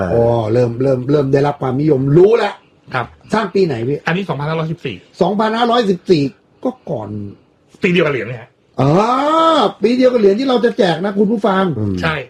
อ๋อเริ่มได้รับความนิยมรู้แล้วครับสร้างปีไหนพี่อันนี้ 2514ก็ก่อนปีเดียวกับเหรียญเนี่ยปีเดียวกับเหรียญที่เราจะแจกนะคุณผู้ฟังใช่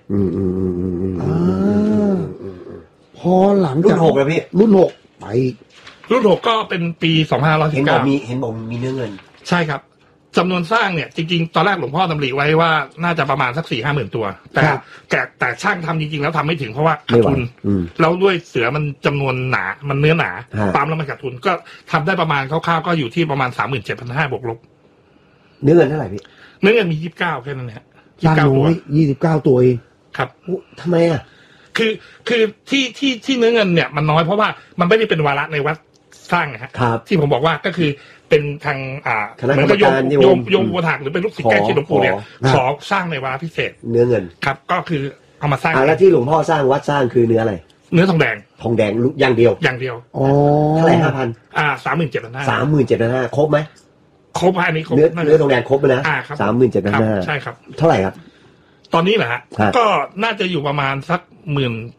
พอหลังจากรุ่น6แล้วพี่รุ่น6ไปรุ่น6ก็เป็นปี2519 เห็นบอกมีเนื้อเงินใช่ครับจำนวนสร้างเนี่ยจริงๆตอนแรกหลวงพ่อดำริไว้ว่าน่าจะประมาณสัก 4-5 หมื่นตัวแต่ช่างทำจริงๆแล้วทำไม่ถึงเพราะว่าขาดทุนแล้วด้วยเสือมันจำนวนหนามันเนื้อหนาปั๊มแล้วมันขาดทุนก็ทำได้ประมาณคร่าวๆก็อยู่ที่ประมาณ 37,500 บวกลบเนื้อเงินเท่าไหร่พี่เนื้อเงินมี29แค่นั้นแหละ 29ตัว29ตัวเองครับทำไมอ่ะคือที่เนื้อเงินเนี่ยมันน้อยเพราะว่ามันไม่ได้เป็นวาระในวัดสร้างนะฮะที่ผมบอกว่าก็คือเป็นทางเหมือนกับโยมอุปถากหรือเป็นลูกศิษย์ใกล้ชิดหลวงปู่เนี่ยขอสร้างในวาระพิเศษเนื้อเงินครับก็คือเอามาสร้างแล้วที่หลวงพ่อสร้างวัดสร้างคือเนื้ออะไรเนื้อทองแดงอย่างเดียวเท่าไหร่ 5,000 37,500ครบไหมครบอันนี้ครบเนื้อทองแดงครบเลยนะ 37,500 ใช่ครับเท่าไหร่ครับตอนนี้เหรอฮะก็น่าจะอยู่ประมาณสักห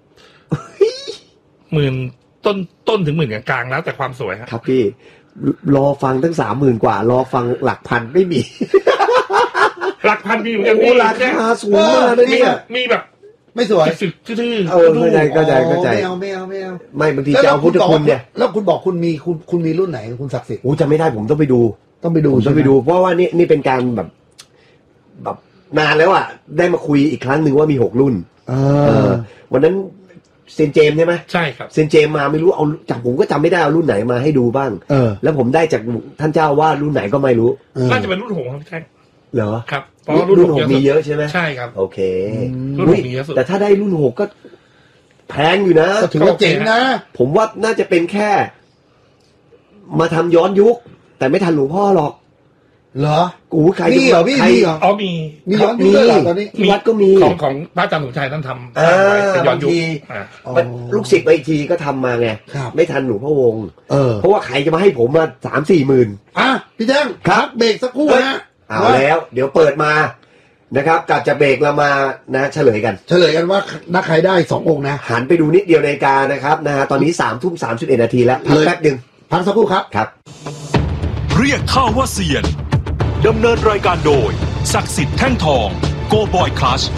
มื่นต้นถึงหมื่นกลางๆแล้วแต่ความสวยครับพี่รอฟังตั้ง 30,000 กว่ารอฟังหลักพันไม่มีหลักพันมีเหมือนกันราคาสูงมากเลยเนี่ยมีแบบไม่สวยทื่อเข้าใจไม่เอาไม่บางทีจะเอาพุทธคุณเนี่ยแล้วคุณบอกคุณมีรุ่นไหนคุณศักดิ์สิทธิ์จำไม่ได้ผมต้องไปดูเพราะว่านี่เป็นการแบบนานแล้วอ่ะได้มาคุยอีกครั้งหนึ่งว่ามี6รุ่นวันนั้นเซนเจมใช่ไหมใช่ครับเซนเจมมาไม่รู้เอาจากผมก็จำไม่ได้เอารุ่นไหนมาให้ดูบ้างแล้วผมได้จากท่านเจ้าว่ารุ่นไหนก็ไม่รู้น่าจะเป็นรุ่น6ครับใช่เหรอครับเพราะรุ่น6มีเยอะใช่ไหมใช่ครับโอเครุ่น6มีเยอะสุดแต่ถ้าได้รุ่น6ก็แพงอยู่นะก็ถือว่าเจ๋งนะผมว่าน่าจะเป็นแค่มาทำย้อนยุคแต่ไม่ทันหลวงพ่อหรอกเหรอใครมีเหรอพี่มีเหรอมีย้อนยุคด้วยเหรอตอนนี้วัดก็มีของพระอาจารย์สมชายท่านทำเป็นย้อนยุคลูกศิษย์ไปอีกทีก็ทำมาไงไม่ทันหลวงพ่อวงเพราะว่าใครจะมาให้ผมมา 3-4 หมื่นพี่แจ้งครับเบรกสักครู่นะเอาแล้วเดี๋ยวเปิดมานะครับกลับจะเบรกเรามานะเฉลยกันว่านักใครได้2องค์นะหันไปดูนิดเดียวในการนะครับนะฮะตอนนี้ 3:31 นาทีแล้วพักแป๊บนึงพักสักครู่ครับเรียกข้าว่าเซียนดำเนินรายการโดยศักดิ์สิทธิ์แท่งทองโกบอยคลัช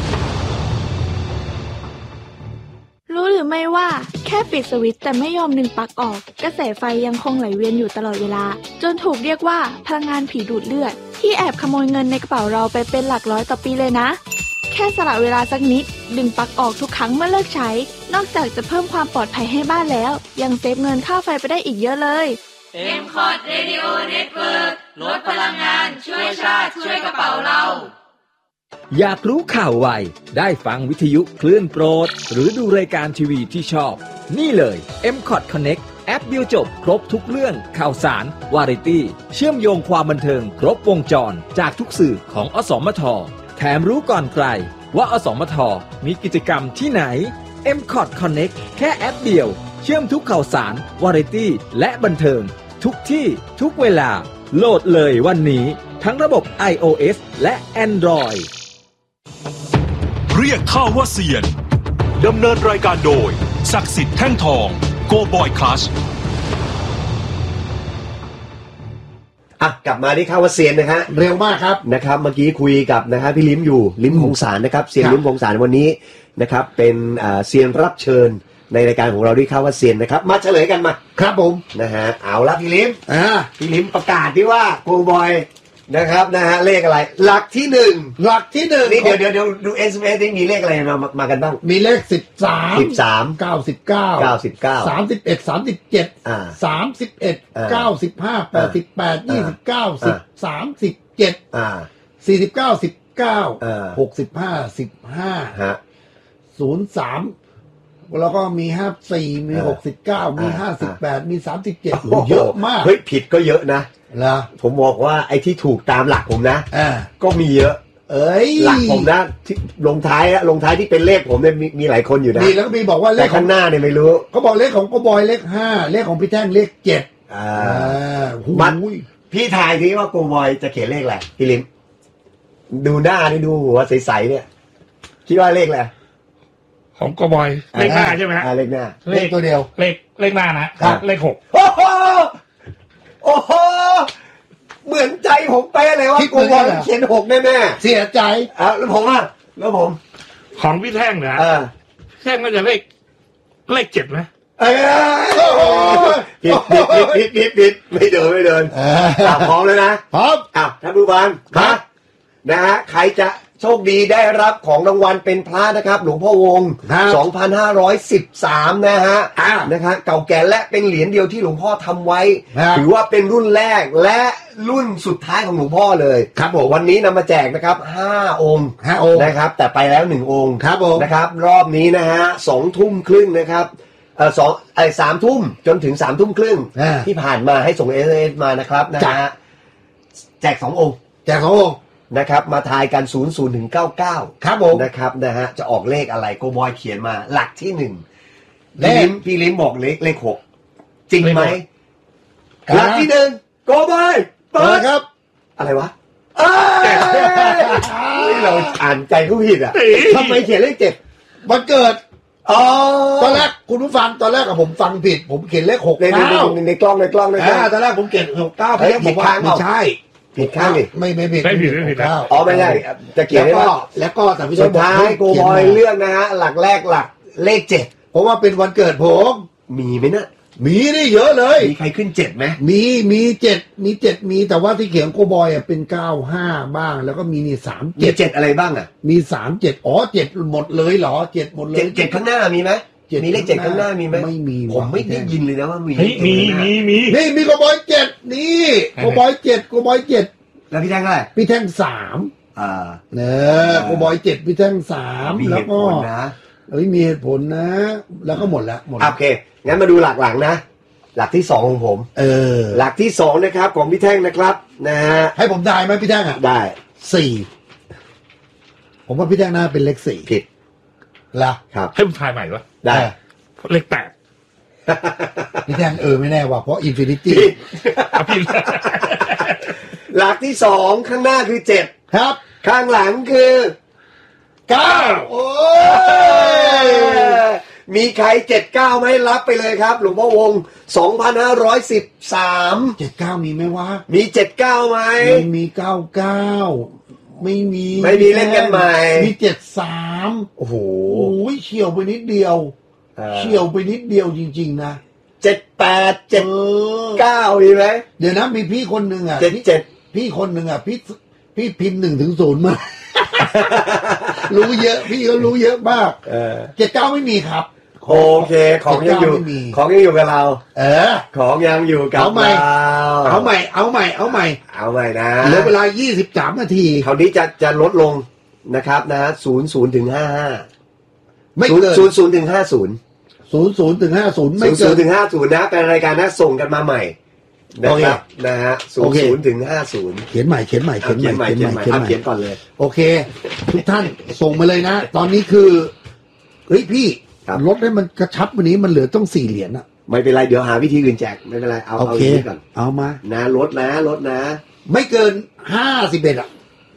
รู้หรือไม่ว่าแค่ปิดสวิตช์แต่ไม่ยอมดึงปลั๊กออกกระแสไฟยังคงไหลเวียนอยู่ตลอดเวลาจนถูกเรียกว่าพลังงานผีดูดเลือดที่แอบขโมยเงินในกระเป๋าเราไปเป็นหลักร้อยต่อปีเลยนะแค่สละเวลาสักนิดดึงปลั๊กออกทุกครั้งเมื่อเลิกใช้นอกจากจะเพิ่มความปลอดภัยให้บ้านแล้วยังเซฟเงินค่าไฟไปได้อีกเยอะเลย MCOT Radio Network ลดพลังงานช่วยชาติช่วยกระเป๋าเราอยากรู้ข่าวไวได้ฟังวิทยุคลื่นโปรดหรือดูรายการทีวีที่ชอบนี่เลย MCOT Connect แอปเดียวจบครบทุกเรื่องข่าวสารวาไรตี้เชื่อมโยงความบันเทิงครบวงจรจากทุกสื่อของอสมทแถมรู้ก่อนใครว่าอสมทมีกิจกรรมที่ไหน MCOT Connect แค่แอปเดียวเชื่อมทุกข่าวสารวาไรตี้และบันเทิงทุกที่ทุกเวลาโหลดเลยวันนี้ทั้งระบบ iOS และ Android เรียกข้าว่าเซียนดำเนินรายการโดยศักดิ์สิทธิ์แท่งทองโกบอยคลัชกลับมาที่ข้าวเซียนนะฮะเร็วมากครับนะครับเมื่อกี้คุยกับนะฮะพี่ลิ้มอยู่ลิ้มคงสารนะครับเซียนลิ้มคงสารวันนี้นะครับเป็นเซียนรับเชิญในรายการของเราที่ข้าวเซียนนะครับมาเฉลยกันมาครับผมนะฮะเอาละพี่ลิ้มประกาศที่ว่าโกบอยนะครับนะฮะเลขอะไรหลักที่1นี่เดี๋ยวดู SMS นี่มีเลขอะไรมากันบ้างมีเลข13 99 31 37 31 95 88 29 10 37 49 19 65 15 03แล้วก็มี54มี69มี58มี37เยอะมากเฮ้ยผิดก็เยอะนะแล้วผมบอกว่าไอ้ที่ถูกตามหลักผมนะก็มีเยอะหลักผมนะที่ลงท้ายที่เป็นเลขผมเนี่ยมีหลายคนอยู่นะมีแล้วก็มีบอกว่าเลขข้างหน้าเนี่ยไม่รู้เขาบอกเลขของโกบอยเลข5เลขของพี่แท่งเลข7 มันพี่ทายทีว่าโกบอยจะเขียนเลขอะไรพี่ลิ้มดูหน้านี่ดูหัวใสๆเนี่ยคิดว่าเลขอะไรของโกบอยเลขหน้าใช่ไหมฮะเลขหน้าเลขตัวเดียวเลขหน้านะครับ เลข 6 โอ้โหโอ้โหเหมือนใจผมเป๊ะเลยว่าโกบอยเขียน6แน่ๆเสียใจแล้วผมอ่ะแล้วผมของพี่แท่งเนี่ยแท่งก็จะเลข 7ไหมผิดไม่เดินพร้อมเลยนะพร้อมท่านผู้ฟังมานะฮะใครจะโชคดีได้รับของรางวัลเป็นพระนะครับหลวงพ่อวง 2513 นะฮะนะครับเก่าแก่และเป็นเหรียญเดียวที่หลวงพ่อทำไว้ถือว่าเป็นรุ่นแรกและรุ่นสุดท้ายของหลวงพ่อเลยครับผมวันนี้นำมาแจกนะครับ5 องค์นะครับแต่ไปแล้ว1 องค์ครับผมนะครับรอบนี้นะฮะ 2 ทุ่มครึ่งนะครับ3 ทุ่มจนถึง3 ทุ่มครึ่งที่ผ่านมาให้ส่ง SMS มานะครับนะฮะแจก2 องค์นะครับมาทายกัน00 ถึง 99ครับผมนะครับนะฮะจะออกเลขอะไรโกบอยเขียนมาหลักที่1พี่ลิ้มบอกเลข6จริงไหมหลักที่1โกบอยเปิดครับอะไรวะนี่เราอ่านใจผู้ผิดอ่ะทำไมเขียนเลข7 วันเกิดตอนแรกคุณผู้ฟังตอนแรกผมฟังผิดผมเขียนเลข6ในกล้องตอนแรกผมเขียน69พี่บอกว่าไม่ใช่ผิดข้างดิไม่ผิดไม่ใช่จะเขียนแล้วก็แต่พี่สุดท้ายโกบอยเลือกนะฮะหลักแรกหลักเลข7 เพราะว่าเป็นวันเกิดผมมีไหมนะมีนี่เยอะเลยมีใครขึ้น7ไหมมี7มีแต่ว่าที่เขียนโกบอยเป็น95บ้างแล้วก็มีนี่ 37อะไรบ้างอ่ะมี377หมดเลยเหรอ7หมดเลย 7ข้างหน้ามีไหมมีเลข7ข้างหน้ามีไหมไม่มีผมไม่ได้ยินเลยนะว่ามีมีโกบอย7นี่โกบอย7 แล้วพี่แท่งอะไรพี่แท่ง3เนี่ยโกบอย7พี่แท่ง3แล้วก็มีเหตุผลนะแล้วก็หมดแล้วโอเคงั้นมาดูหลักหลังนะหลักที่2ของผมหลักที่2นะครับของพี่แท่งนะครับนะฮะให้ผมได้ไหมพี่แท่งอ่ะได้ 4ผมว่าพี่แท่งน่าเป็นเลข4 ผิดละครับให้ผมทายใหม่วะได้เลข 8พี่แท่งไม่แน่ว่ะเพราะอินฟินิตี้หลักที่2ข้างหน้าคือ7 ครับข้างหลังคือ9โอ้ยมีใคร79ไหมรับไปเลยครับหลวงพ่อวง2513 79มีไหมวะมี79ไหมมี99ไม่มีเล่นกันใหม่มี73 โอ้โหเฉียวไปนิดเดียวจริงๆนะ 78 79มีไหมเดี๋ยวนะมีพี่คนหนึ่งอ่ะพี่คนหนึ่งอ่ะพี่พิมพ์1 ถึง 0มารู้เยอะพี่ก็รู้เยอะมาก79ไม่มีครับโอเคของยังอยู่กับเราของยังอยู่กับเราเอาใหม่นะเหลือเวลา23 นาทีคราวนี้จะลดลงนะครับนะ00 ถึง 55 ไม่เกิน 00 ถึง 50 00 ถึง 50ไม่เกิน 00 ถึง 50นะเป็นรายการนะส่งกันมาใหม่นะครับนะฮะ00 ถึง 50 เขียนใหม่เขียนก่อนเลยโอเคทุกท่านส่งมาเลยนะตอนนี้คือเฮ้ยพี่ลดให้มันกระชับวันนี้มันเหลือต้อง4 เหรียญอ่ะไม่เป็นไรเดี๋ยวหาวิธีอื่นแจกไม่เป็นไรเอานี้ก่อนเอามานะลดนะไม่เกิน51อ่ะ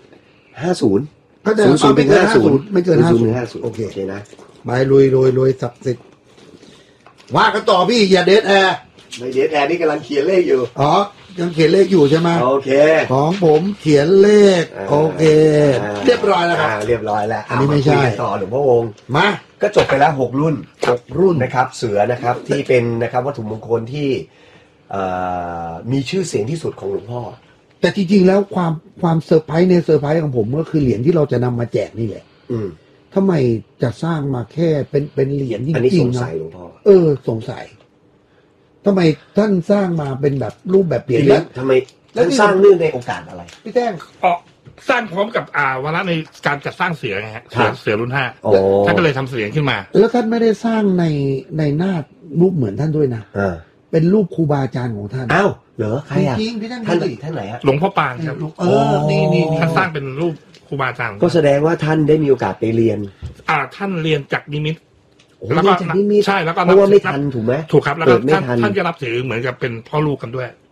50 ก็จะ0 ถึง 50ไม่เกิน50โอเคนะไปลุยศักดิ์สิทธิ์ว่ากันต่อพี่อย่าเดทแอร์ไม่เดทแอร์นี่กำลังเขียนเลขอยู่ยังเขียนเลขอยู่ใช่ไหมโอเคของผมเขียนเลขโอเคเรียบร้อยแล้วครับเรียบร้อยแล้วอันนี้ไม่ใช่ต่อหลวงพ่อวงมาก็จบไปแล้ว6 รุ่นนะครับเสือนะครับที่เป็นนะครับวัตถุมงคลที่มีชื่อเสียงที่สุดของหลวงพ่อแต่จริงๆแล้วความเซอร์ไพรส์ในเซอร์ไพรส์ของผมก็คือเหรียญที่เราจะนำมาแจกนี่แหละทำไมจะสร้างมาแค่เป็นเหรียญจริงๆนะอันนี้สงสัยหลวงพ่อสงสัยทำไมท่านสร้างมาเป็นแบบรูปแบบเหรียญแล้วทำไมท่านสร้างเนื่องในโอกาสอะไรพี่แท่งสร้างพร้อมกับวาระในการจัดสร้างเสือไงฮะเสือรุ่น5ท่านก็เลยทำเสือขึ้นมาแล้วท่านไม่ได้สร้างในหน้ารูปเหมือนท่านด้วยนะเป็นรูปครูบาอาจารย์ของท่านอ้าวเหรอใครจริงพี่ท่านไหนฮะหลวงพ่อปานครับนี่ท่านสร้างเป็นรูปครูบาอาจารย์ก็แสดงว่าท่านได้มีโอกาสไปเรียนท่านเรียนจากนิมิตแล้วก็ใช่แล้วก็เพราะว่าไม่ทันถูกไหมถูกครับแล้วก็ท่านจะรับถือเหมือนกับเป็นพ่อลูกกันด้วย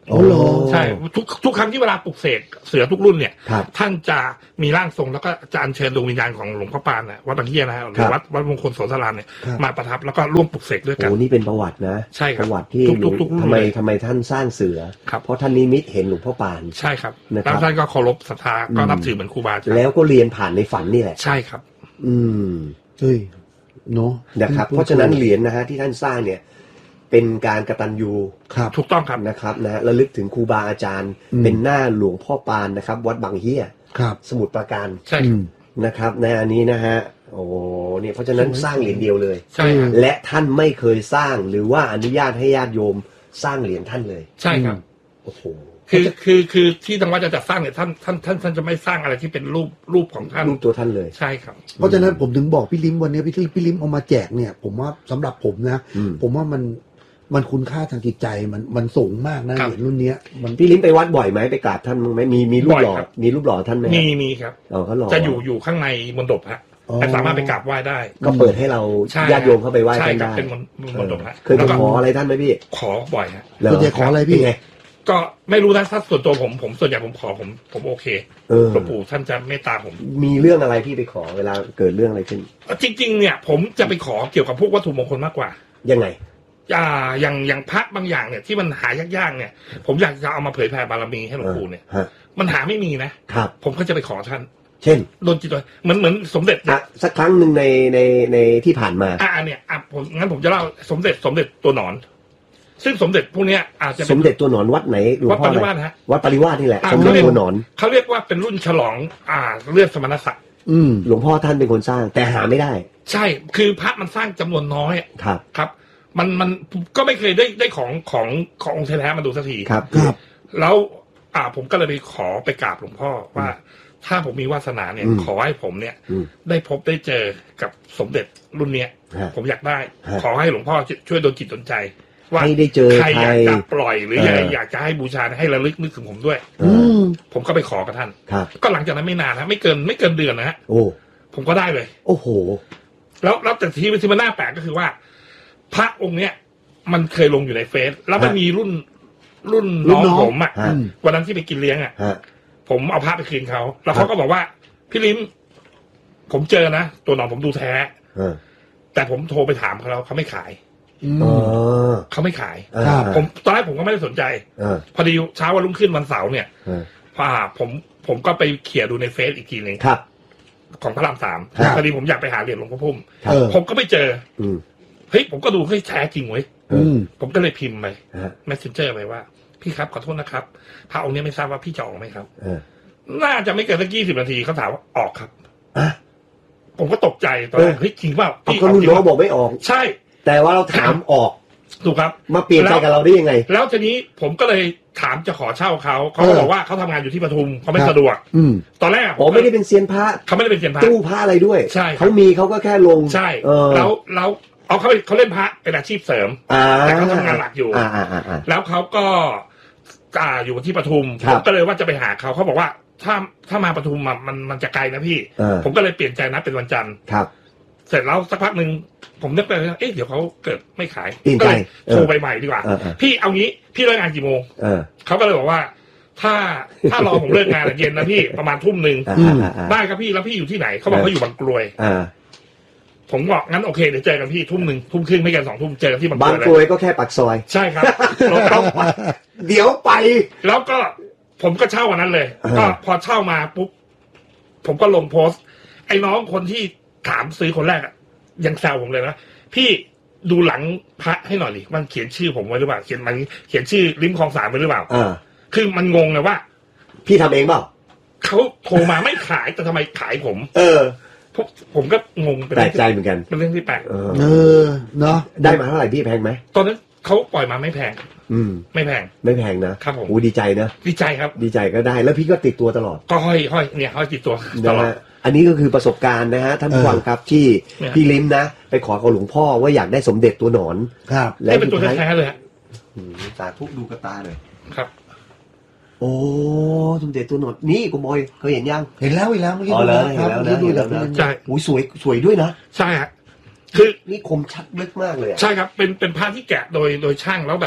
โอ้โหใช่ทุกครั้งที่เวลาปลุกเสกเสือทุกรุ่นเนี่ยท่านจะมีร่างทรงแล้วก็จะอัญเชิญดวงวิญญาณของหลวงพ่อปานวัดบางเฮียนะฮะหรือวัดมงคลโสธารามเนี่ยมาประทับแล้วก็ร่วมปลุกเสกด้วยกันโอ้นี่เป็นประวัตินะใช่ครับประวัติที่ทำไมท่านสร้างเสือเพราะท่านนิมิตเห็นหลวงพ่อปานใช่ครับแล้วท่านก็เคารพศรัทธาก็นับถือเหมือนครูบาอาจารย์แล้วก็เรียนผ่านในฝันนี่แหละใช่ครับเฮ้ยเนาะนะครับเพราะฉะนั้นเหรียญนะฮะที่ท่านสร้างเนี่ยเป็นการกตัญญูครับถูกต้องครับนะครับนะระลึกถึงครูบาอาจารย์เป็นหน้าหลวงพ่อปานนะครับวัดบางเฮียครับสมุทรปราการใช่นะครับในอันนี้นะฮะโอ้เนี่ยเพราะฉะนั้นสร้างเหรียญเดียวเลยใช่และท่านไม่เคยสร้างหรือว่าอนุญาตให้ญาติโยมสร้างเหรียญท่านเลยใช่ครับโอ้โหคือที่ทางวัดจะจัดสร้างเนี่ยท่านจะไม่สร้างอะไรที่เป็นรูปของท่านรูปตัวท่านเลยใช่ครับเพราะฉะนั้นผมถึงบอกพี่ลิ้มวันนี้พี่ลิ้มเอามาแจกเนี่ยผมว่าสำหรับผมนะผมว่ามันคุณค่าทางจิตใจมันสูงมากนะเหรียญรุ่นนี้พี่ลิ้มไปวัดบ่อยไหมไปกราบท่านมั้งไหมมีรูปหล่อท่านไหมมีครับเขาหล่อจะอยู่ข้างในมณฑปฮะแต่สามารถไปกราบไหว้ได้ก็เปิดให้เราญาติโยมเข้าไปไหว้ท่านได้เป็นมณฑปฮะเคยขออะไรท่านไหมพี่ขอบ่อยฮะส่วนใหญ่ขออะไรพี่ก็ไม่รู้นะถ้าส่วนตัวผมส่วนใหญ่ผมขอผมโอเคหลวงปู่ท่านจะเมตตาผมมีเรื่องอะไรพี่ไปขอเวลาเกิดเรื่องอะไรขึ้นจริงๆเนี่ยผมจะไปขอเกี่ยวกับพวกวัตถุมงคลมากกว่ายังไงอย่างพระบางอย่างเนี่ยที่มันหายากๆเนี่ยผมอยากจะเอามาเผยแผ่บารมีให้หลวงปู่เนี่ยมันหาไม่มีนะครับผมก็จะไปขอท่านเช่นโดนจิตตัวเหมือนสมเด็จสักครั้งหนึ่งในที่ผ่านมาเนี่ยผมจะเล่าสมเด็จตัวหนอนซึ่งสมเด็จพวกนี้อาจจะสมเด็จตัวหนอนวัดไหนหลวงพ่ออะไรวัดปริวาสนี่แหละสมเด็จตัวหนอนเขาเรียกว่าเป็นรุ่นฉลองเลือดสมณศักดิ์หลวงพ่อท่านเป็นคนสร้างแต่หาไม่ได้ใช่คือพระมันสร้างจำนวนน้อยครับมันก็ไม่เคยได้ขององค์แท้ๆมาดูสักทีครับแล้วผมก็เลยไปขอไปกราบหลวงพ่อว่าถ้าผมมีวาสนาเนี่ยขอให้ผมเนี่ยได้พบได้เจอกับสมเด็จรุ่นเนี้ยผมอยากได้ขอให้หลวงพ่อช่วยดลจิตดลใจว่าให้ได้เจอใครอยากจะปล่อยหรืออยากจะให้บูชาให้ระลึกนึกถึงผมด้วยผมก็ไปขอกับท่านก็หลังจากนั้นไม่นานนะไม่เกินเดือนนะฮะผมก็ได้เลยโอ้โหแล้วแต่ที่มันน่าแปลกก็คือว่าพระองค์เนี้ยมันเคยลงอยู่ในเฟซแล้วมันมีรุ่นน้องผมวันนั้นที่ไปกินเลี้ยงผมเอาพระไปคืนเขาแล้วเขาก็บอกว่าพี่ลิ้มผมเจอนะตัวหนอนผมดูแท้แต่ผมโทรไปถามเขาแล้วเขาไม่ขายเขาไม่ขายผมตอนแรกผมก็ไม่ได้สนใจพอดีเช้าวันรุ่งขึ้นวันเสาร์เนี่ยผมก็ไปเขี่ยดูในเฟซอีกทีนึงของพระราม3พอดีผมอยากไปหาเหรียญหลวงพ่อพุ่มผมก็ไม่เจอเฮ้ยผมก็ดูเฮ้ยแท้จริงเว้ยผมก็เลยพิมพ์ไป Messenger ไปว่าพี่ครับขอโทษนะครับพระองค์นี้ไม่ทราบว่าพี่จะออกไหมครับน่าจะไม่เกินสัก20 นาทีเขาถามว่าออกครับผมก็ตกใจตอนแรกเฮ้ยจริงเปล่าพี่ก็รุ่นน้องบอกไม่ออกใช่แต่ว่าเราถามออกถูกครับมาเปลี่ยนใจกับเราได้ยังไงแล้วทีนี้ผมก็เลยถามจะขอเช่าเขาก็บอกว่าเขาทำงานอยู่ที่ปทุมเขาไม่สะดวกตอนแรกผมไม่ได้เป็นเซียนพระเขาไม่ได้เป็นเซียนพระตู้พระอะไรด้วยใช่เขามีเขาก็แค่ลงใช่แล้วเขาเล่นพระเป็นอาชีพเสริมแต่เขาทำงานหลักอยู่แล้วเขาก็อยู่ที่ปทุมผมก็เลยว่าจะไปหาเขาบอกว่าถ้ามาปทุมมันจะไกลนะพี่ผมก็เลยเปลี่ยนใจนะเป็นวันจันทร์เสร็จแล้วสักพักหนึ่งผมนึกไปเดี๋ยวเขาเกิดไม่ขายก็เลยโทรไปใหม่ดีกว่าพี่เอางี้พี่เลิกงานกี่โมงเขาก็เลยบอกว่าถ้ารอผมเลิกงานเย็นนะพี่ประมาณ 19:00 นได้ครับพี่แล้วพี่อยู่ที่ไหนเขาบอกเขาอยู่บางกรวยผมบอกงั้นโอเคเดี๋ยวเจอกันพี่ 19:00 19:30ไม่เกิน 20:00 เจอกันที่บางกรวยก็แค่ปากซอยใช่ครับเดี๋ยวไปแล้วก็ผมก็เช่าวันนั้นเลยก็พอเช่ามาปุ๊บผมก็ลงโพสต์ไอ้น้องคนที่ถามซื้อคนแรกยังแซวผมเลยนะพี่ดูหลังพระให้หน่อยดิมันเขียนชื่อผมไว้หรือเปล่าเขียนชื่อลิ้มคลอง 3ไว้หรือเปล่าคือมันงงเลยว่าพี่ทำเองเปล่าเขาโทรมาไม่ขายแต่ทำไมขายผมผมก็งงแปลกใจเหมือนกันเป็นเรื่องที่แปลกเนาะได้มาเท่าไหร่พี่แพงไหมตอนนั้นเขาปล่อยมาไม่แพงไม่แพงนะครับผมดีใจนะดีใจครับดีใจก็ได้แล้วพี่ก็ติดตัวตลอดก็ห้อยเนี่ยห้อยติดตัวตลอดอันนี้ก็คือประสบการณ์นะฮะท่านผู้ฟังครับที่พี่ลิ้มนะไปขอกับหลวงพ่อว่าอยากได้สมเด็จตัวหนอนครับแล้วเป็นตัวแท้ๆเลยสาธุดูกระตาเลยครับโอ้สมเด็จตัวหนอนนี่กูบอยเคยเห็นยังเห็นแล้วเมื่อกี้ดูแล้วใช่โอ้ยสวยด้วยนะใช่ฮะคือนี่คมชัดลึกมากเลยใช่ครับเป็นผ้าที่แกะโดยช่างแล้วแบบ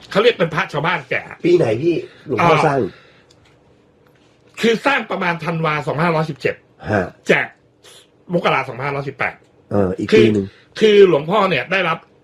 เขาเรียกเป็นพระชาวบ้านแก่ปีไหนพี่หลวงพ่อสร้างคือสร้างประมาณธันวา2517แจกมกรา2518 อีกปีนึงคือหลวงพ่อเนี่ยได้รับ